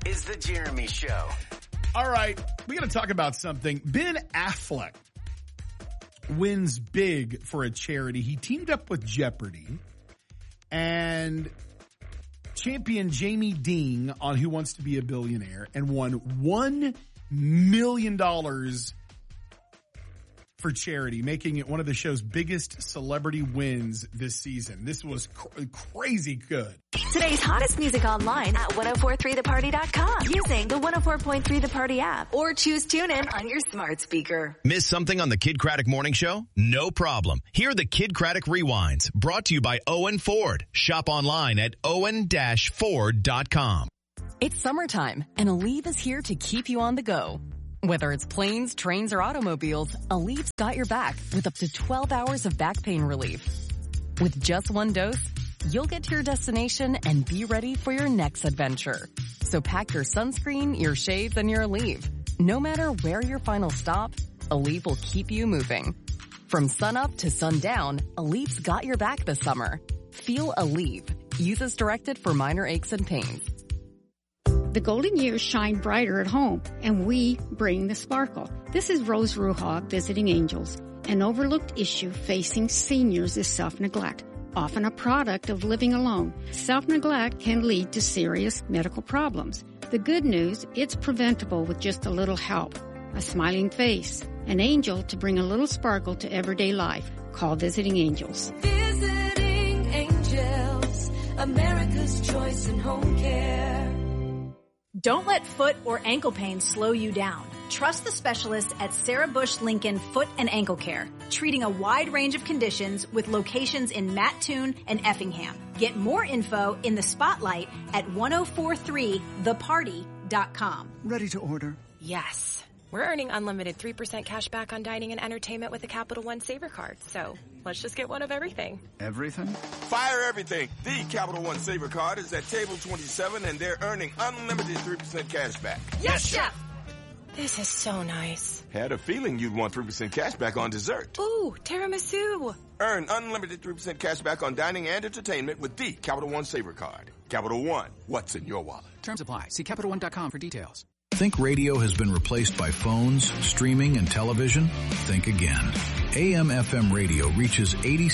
is The Jeremy Show. All right, we got to talk about something. Ben Affleck wins big for a charity. He teamed up with Jeopardy and champion Jamie Dean on Who Wants to Be a Billionaire and won $1 million for charity, making it one of the show's biggest celebrity wins this season. This was crazy good. Today's hottest music online at 1043theparty.com using the 104.3 The Party app or choose TuneIn on your smart speaker. Miss something on the Kid Craddock Morning Show? No problem. Hear the Kid Craddock Rewinds, brought to you by Owen Ford. Shop online at owen-ford.com. It's summertime, and Aleve is here to keep you on the go. Whether it's planes, trains, or automobiles, Aleve's got your back with up to 12 hours of back pain relief. With just one dose, you'll get to your destination and be ready for your next adventure. So pack your sunscreen, your shades, and your Aleve. No matter where your final stop, Aleve will keep you moving. From sunup to sundown, Aleve's got your back this summer. Feel Aleve. Use as directed for minor aches and pains. The golden years shine brighter at home, and we bring the sparkle. This is Rose Ruha, Visiting Angels. An overlooked issue facing seniors is self-neglect, often a product of living alone. Self-neglect can lead to serious medical problems. The good news, it's preventable with just a little help. A smiling face, an angel to bring a little sparkle to everyday life. Call Visiting Angels. Visiting Angels, America's choice in home care. Don't let foot or ankle pain slow you down. Trust the specialists at Sarah Bush Lincoln Foot and Ankle Care, treating a wide range of conditions with locations in Mattoon and Effingham. Get more info in the spotlight at 1043theparty.com. Ready to order? Yes. We're earning unlimited 3% cash back on dining and entertainment with a Capital One Saver card. So let's just get one of everything. Everything? Fire everything. The Capital One Saver card is at table 27 and they're earning unlimited 3% cash back. Yes, Chef! This is so nice. Had a feeling you'd want 3% cash back on dessert. Ooh, tiramisu. Earn unlimited 3% cash back on dining and entertainment with the Capital One Saver card. Capital One, what's in your wallet? Terms apply. See CapitalOne.com for details. Think radio has been replaced by phones, streaming, and television? Think again. AM/FM radio reaches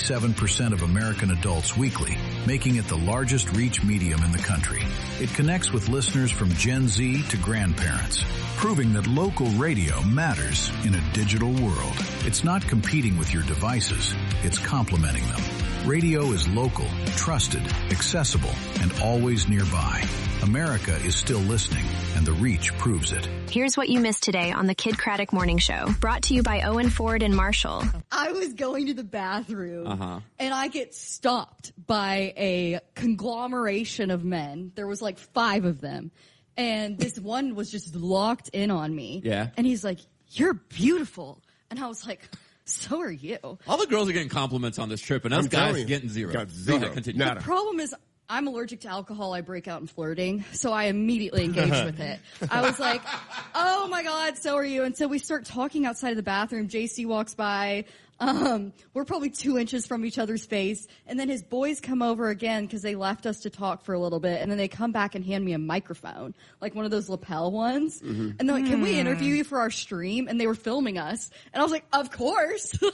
87% of American adults weekly, making it the largest reach medium in the country. It connects with listeners from Gen Z to grandparents, proving that local radio matters in a digital world. It's not competing with your devices, it's complementing them. Radio is local, trusted, accessible, and always nearby. America is still listening, and the reach proves it. Here's what you missed today on the Kid Craddock Morning Show, brought to you by Owen Ford and Marshall. I was going to the bathroom, and I get stopped by a conglomeration of men. There was like 5 of them, and this one was just locked in on me. Yeah. And he's like, "You're beautiful." And I was like, "So are you." All the girls are getting compliments on this trip, and us guys are getting zero. Got zero. Go ahead, continue. The problem is, I'm allergic to alcohol. I break out in flirting, so I immediately engaged with it. I was like, "Oh my God, so are you?" And so we start talking outside of the bathroom. JC walks by. We're probably 2 inches from each other's face. And then his boys come over again because they left us to talk for a little bit. And then they come back and hand me a microphone, like one of those lapel ones. And they're like, "Can we interview you for our stream?" And they were filming us. And I was like, "Of course." So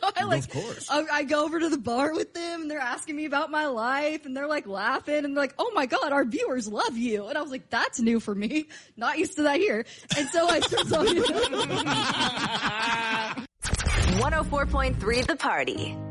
Of course. I go over to the bar with them and they're asking me about my life and they're like laughing and they're like, "Oh my God, our viewers love you." And I was like, "That's new for me. Not used to that here." And so I start talking to them. 104.3 The Party.